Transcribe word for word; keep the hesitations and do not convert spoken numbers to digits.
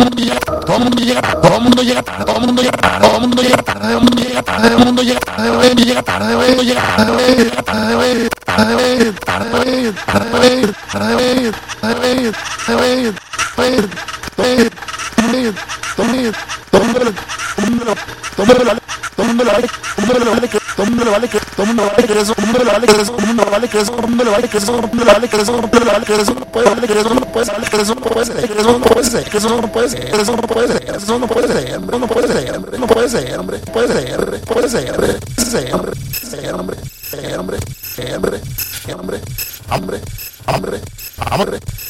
todo el mundo llega tarde, todo el mundo llega tarde, todo el mundo llega tarde, todo el mundo llega tarde, todo el mundo llega tarde, todo el mundo llega tarde, todo el mundo llega tarde, todo el mundo llega tarde, todo el mundo llega tarde, todo el mundo llega tarde, todo el mundo le vale, todo el mundo le vale que, todo el mundo le vale que, todo el mundo le vale que eso, todo el mundo le vale que eso, todo el mundo le vale que eso, todo el mundo le vale que eso, todo el mundo le vale que eso, todo el mundo le vale que eso, no puede valer que eso, no puede valer que eso, no puede ser, que eso no puede ser, que eso no puede ser, que eso no puede ser, eso no puede ser, hombre, no puede ser, hombre, no puede ser, hombre, puede ser, hombre, puede ser, hombre, ser, hombre, ser, hombre, ser, hombre, ser, hombre, ser, hombre, hombre, hombre, hombre.